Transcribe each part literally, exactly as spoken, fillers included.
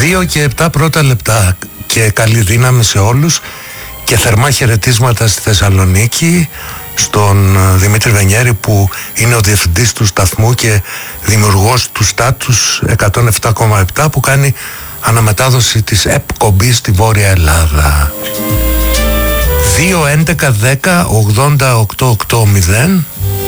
Δύο και επτά πρώτα λεπτά και καλή δύναμη σε όλους και θερμά χαιρετίσματα στη Θεσσαλονίκη στον Δημήτρη Βενιέρη που είναι ο διευθυντής του σταθμού και δημιουργός του Στάτους εκατόν επτά κόμμα επτά που κάνει αναμετάδοση της εκπομπής στη Βόρεια Ελλάδα. Δύο έντεκα δέκα ογδόντα οκτώ ογδόντα.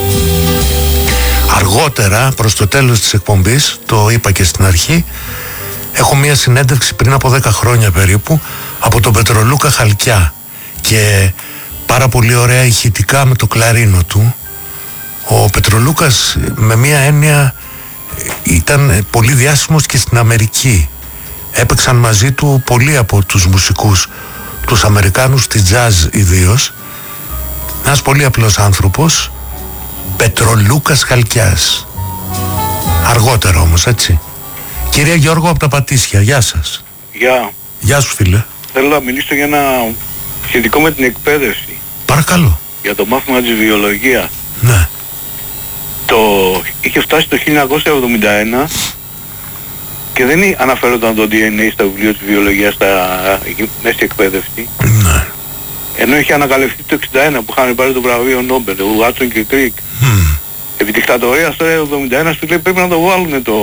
Αργότερα προς το τέλος της εκπομπής, το είπα και στην αρχή, έχω μία συνέντευξη πριν από δέκα χρόνια περίπου από τον Πετρολούκα Χαλκιά και πάρα πολύ ωραία ηχητικά με το κλαρίνο του. Ο Πετρολούκας με μία έννοια ήταν πολύ διάσημος και στην Αμερική. Έπαιξαν μαζί του πολλοί από τους μουσικούς, τους Αμερικάνους, τη jazz ιδίως. Ένας πολύ απλός άνθρωπος, Πετρολούκας Χαλκιάς. Αργότερα όμως, έτσι. Κυρία Γιώργο από τα Πατήσια, γεια σας. Γεια. Γεια σου φίλε. Θέλω να μιλήσω για ένα σχετικό με την εκπαίδευση. Παρακαλώ. Για το μάθημα της βιολογίας. Ναι. Το είχε φτάσει το χίλια εννιακόσια εβδομήντα ένα και δεν αναφέρονταν το ντι εν έι στα βιβλία της βιολογίας στα μέση εκπαίδευση. Ναι. Ενώ είχε ανακαλυφθεί το εξήντα ένα που είχαν πάρει το βραβείο Νόμπελ, ο Βάτσον και Κρίκ. Mm. Επί δικτατορία στο εβδομήντα ένα σου λέει πρέπει να το βάλουν το...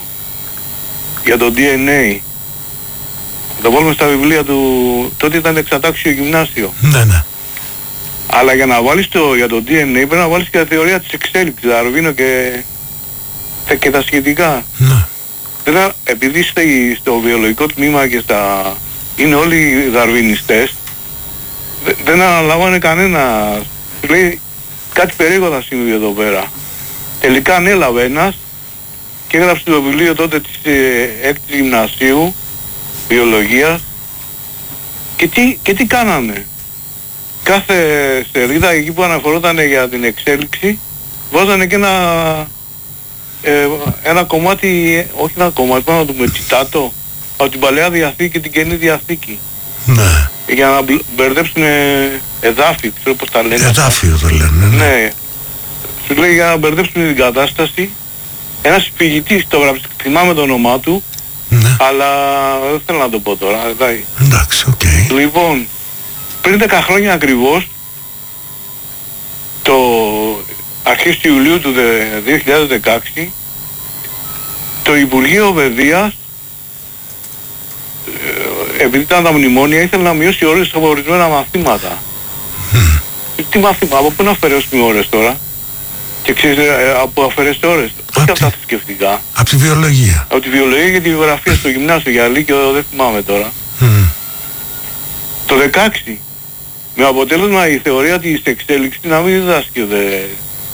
για το ντι εν έι. Να το βάλουμε στα βιβλία του... τότε ήταν εξατάξιο γυμνάσιο. Ναι, ναι. Αλλά για να βάλεις το... για το ντι εν έι πρέπει να βάλεις και τα θεωρία της εξέλιξης, Δαρβίνο και... και τα σχετικά. Ναι. Βέβαια, επειδή στο, στο βιολογικό τμήμα και στα... είναι όλοι δαρβινιστές, δεν αναλάβανε κανένα. Λέει κάτι περίεργο θα συμβεί εδώ πέρα. Τελικά ανέλαβε ένας και έγραψε το βιβλίο τότε της ε, έκτης γυμνασίου βιολογίας και τι, και τι κάνανε. Κάθε σελίδα εκεί που αναφορόταν για την εξέλιξη βάζανε και ένα ε, ένα κομμάτι, όχι ένα κομμάτι, πάνω να το πούμε τσιτάτο από την Παλαιά Διαθήκη και την Καινή Διαθήκη. Ναι. Για να μπερδέψουν εδάφιο, ξέρω πώς τα λένε. Εδάφιο το λένε, ναι. Ναι. Σου λέει για να μπερδέψουν την κατάσταση. Ένας φοιτητής το γράψει, θυμάμαι το όνομά του, ναι. Αλλά δεν θέλω να το πω τώρα. Δηλαδή. Εντάξει, οκ. Okay. Λοιπόν, πριν δέκα χρόνια ακριβώς, το αρχές του Ιουλίου του δύο χιλιάδες δεκαέξι, το Υπουργείο Παιδείας, επειδή ήταν τα μνημόνια, ήθελε να μειώσει ώρες από ορισμένα μαθήματα. Mm. Τι μαθήματα, από πού να αφαιρέσουμε ώρες τώρα? Και ξέρεις, από αφαιρέσουμε ώρες, όχι από τα θρησκευτικά. Από τη βιολογία. Από τη βιολογία και τη βιογραφία στο γυμνάσιο, για λύκειο δεν θυμάμαι τώρα. Mm. Το δεκαέξι, με αποτέλεσμα η θεωρία της εξέλιξης να μην διδάσκεται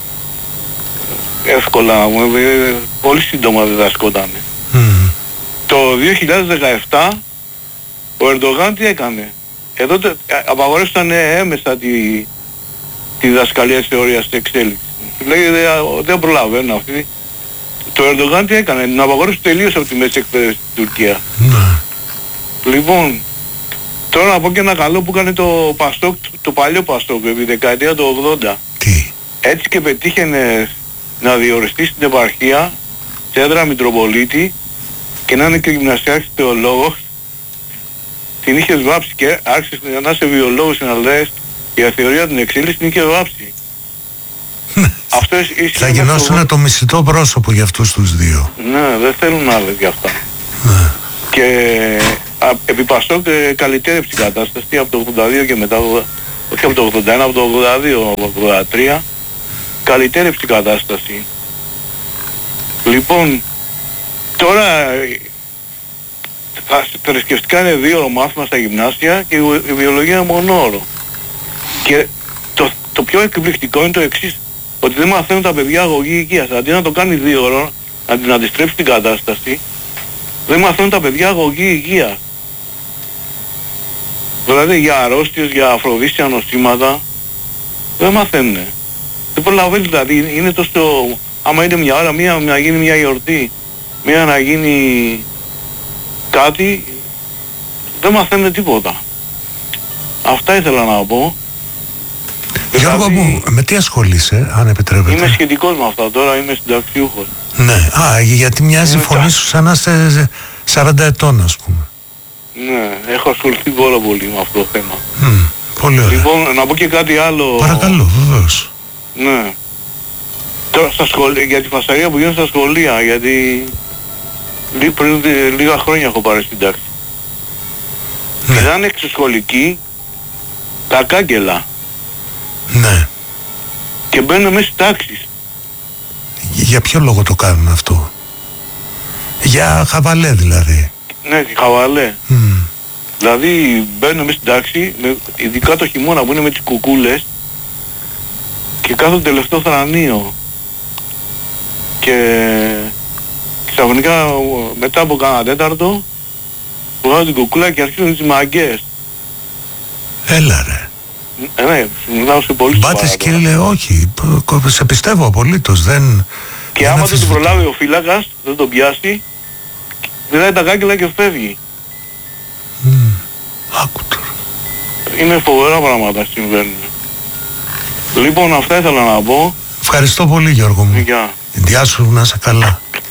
εύκολα, πολύ σύντομα διδασκότανε. Mm. Το δύο χιλιάδες δεκαεπτά ο Ερντογάν τι έκανε? Εδώ απαγορεύσαν έμεσα τη, τη διδασκαλία της θεωρίας της εξέλιξης. Λέει δεν προλαβαίνω αυτή. Το Ερντογάν τι έκανε? Να απαγορεύσει τελείως από τη μέση εκπαίδευση στην Τουρκία. Mm. Λοιπόν, τώρα να πω και ένα καλό που έκανε το Παστόκ, το παλιό Παστόκ, επί δεκαετία του ογδόντα. Τι? Έτσι και πετύχαινε να διοριστεί στην επαρχία σε έδρα Μητροπολίτη και να είναι και γυμνασιάρχης θεολόγος, την είχες βάψει και άρχισες να είσαι βιολόγος και να λες για θεωρία την εξέλιξη, την είχες βάψει. Αυτό θα γινώσουν το... το μισητό πρόσωπο για αυτούς τους δύο. Ναι, δεν θέλουν να λες για αυτά. Ναι. Και α, επί Παστόκ καλυτέρεψε την κατάσταση από το ογδόντα δύο και μετά, όχι από το ογδόντα ένα, από το ογδόντα δύο, από το ογδόντα τρία, καλυτέρεψε την κατάσταση. Λοιπόν, τώρα τα θρησκευτικά είναι δύο όρο μάθημα στα γυμνάσια και η βιολογία είναι μονόωρο. Και το, το πιο εκπληκτικό είναι το εξής, ότι δεν μαθαίνουν τα παιδιά αγωγή υγείας. Αντί να το κάνει δύο ώρο, να την αντιστρέψει την κατάσταση, δεν μαθαίνουν τα παιδιά αγωγή υγείας. Δηλαδή για αρρώστιες, για αφροδίσια νοσήματα, δεν μαθαίνουν. Δεν προλαβαίνει δηλαδή, είναι τόσο... Άμα είναι μια ώρα, μία να γίνει μια γιορτή, μία να γίνει κάτι, δεν μαθαίνουν τίποτα. Αυτά ήθελα να πω. Γιώργο δηλαδή, μου, με τι ασχολείσαι, αν επιτρέπετε? Είμαι σχετικός με αυτά τώρα, είμαι συνταξιούχος. Ναι, α, γιατί μοιάζει η φωνή σου σαν να είστε σαράντα ετών ας πούμε. Ναι, έχω ασχοληθεί πάρα πολύ με αυτό το θέμα. Mm, πολύ ωραία. Λοιπόν, να πω και κάτι άλλο. Παρακαλώ, βεβαίως. Ναι. Τώρα στα σχολεία, για τη φασαρία που γίνεται στα σχολεία, γιατί λί, πριν λίγα χρόνια έχω πάρει στην τάξη. Ναι. Πηδάνε εξωσχολικοί τα κάγκελα. Ναι. Και μπαίνουν μέσα στις τάξεις. Για ποιο λόγο το κάνουν αυτό? Για χαβαλέ δηλαδή. Ναι, χαβαλέ. Mm. Δηλαδή μπαίνουν μέσα στην τάξη, με, ειδικά το χειμώνα που είναι με τις κουκούλες, και κάθονται τελευταίο θρανείο. Και ξαφνικά μετά από κάνα τέταρτο βγάζουν την κουκούλα και αρχίζουν τις μαγκές. Έλα ρε. Ε, ναι, μιλάω σε πολύ σοβαρά. Μπάτες κύριε, όχι, σε πιστεύω απολύτως, δεν... Και δεν άμα δεν το αμφισβητώ. προλάβει ο φύλακας, δεν τον πιάσει, πηδάει τα κάγκελα και φεύγει. Mm. Άκου τώρα. Είναι φοβερά πράγματα συμβαίνουν. Λοιπόν, αυτά ήθελα να πω. Ευχαριστώ πολύ Γιώργο μου. Γεια. Γεια σου, να είσαι καλά.